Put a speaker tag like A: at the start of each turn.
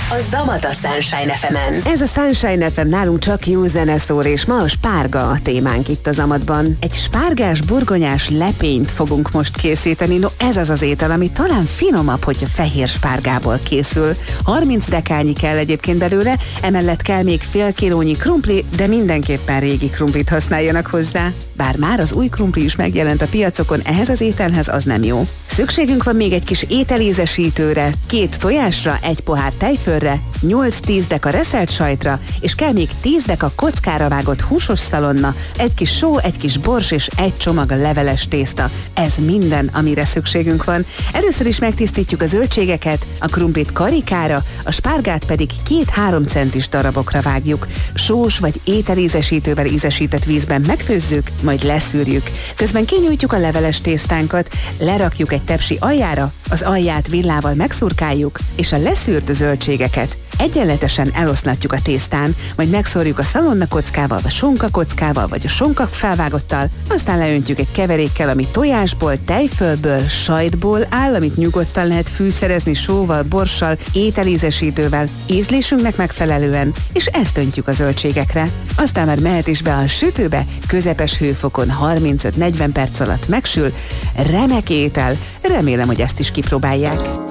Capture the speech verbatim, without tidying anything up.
A: a Zamata Sunshine ef emen.
B: Ez a Sunshine ef em, nálunk csak jó zene szól, és ma a spárga a témánk itt a Zamatban. Egy spárgás, burgonyás lepényt fogunk most készíteni. No, ez az az étel, ami talán finomabb, hogyha fehér spárgából készül. harminc dekányi kell egyébként belőle, emellett kell még fél kilónyi krumpli, de mindenképpen régi krumplit használjanak hozzá. Bár már az új krumpli is megjelent a piacokon, ehhez az ételhez az nem jó. Szükségünk van még egy kis ételízesítőre, két tojásra, egy pohár tejfölre, nyolc-tíz deka reszelt sajtra, és kell még tíz deka kockára vágott húsos szalonna, egy kis só, egy kis bors és egy csomag leveles tészta. Ez minden, amire szükségünk van. Először is megtisztítjuk a zöldségeket, a krumplit karikára, a spárgát pedig két-három centis darabokra vágjuk. Sós vagy ételízesítővel ízesített vízben megfőzzük, majd leszűrjük. Közben kinyújtjuk a leveles tésztánkat, lerakjuk egy tepsi aljára, az alját villával megszurkáljuk, és a leszűrt zöldségeket egyenletesen eloszlatjuk a tésztán, majd megszórjuk a szalonna kockával, a sonka kockával, vagy a sonka felvágottal, aztán leöntjük egy keverékkel, ami tojásból, tejfölből, sajtból áll, amit nyugodtan lehet fűszerezni sóval, borssal, ételízesítővel, ízlésünknek megfelelően, és ezt öntjük a zöldségekre. Aztán már mehet is be a sütőbe, közepes hőfokon harmincöt-negyven perc alatt megsül. Remek étel, remélem, hogy ezt is kipróbálják.